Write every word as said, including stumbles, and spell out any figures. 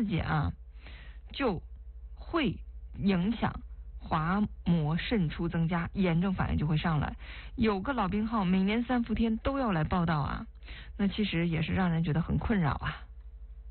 解啊，就会影响滑膜渗出增加，炎症反应就会上来。有个老病号每年三伏天都要来报道啊，那其实也是让人觉得很困扰啊。